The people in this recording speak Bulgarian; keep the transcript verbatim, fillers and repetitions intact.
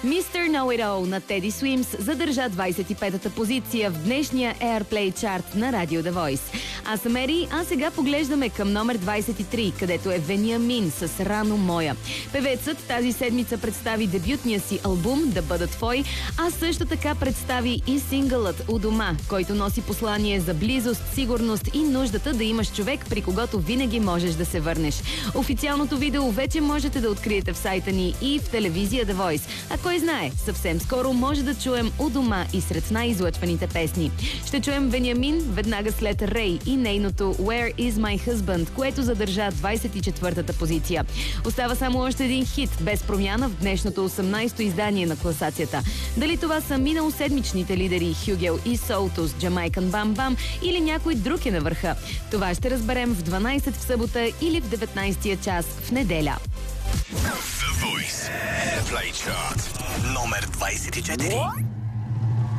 мистер Know It All на Теди Суимс задържа двадесет и петата позиция в днешния Airplay чарт на Радио The Voice. Аз съм Ери, а сега поглеждаме към номер двадесет и три, където е Вениамин с Рано моя. Певецът тази седмица представи дебютния си албум Да бъда твой, а също така представи и сингълът У дома, който носи послание за близост, сигурност и нуждата да имаш човек, при когото винаги можеш да се върнеш. Официалното видео вече можете да откриете в сайта ни и в телевизия The Voice. А кой знае, съвсем скоро може да чуем У дома и сред най-излъчваните песни. Ще чуем Вениамин веднага след Рей и нейното Where is my husband, което задържа двадесет и четвъртата позиция. Остава само още един хит без промяна в днешното осемнадесето издание на класацията. Дали това са миналоседмичните лидери Хюгел и Солтус, Джамайкан Бам Бам или някой друг е на върха? Това ще разберем в дванадесет в събота или в деветнадесетия час в неделя. The Voice Airplay Chart номер двадесет и четири.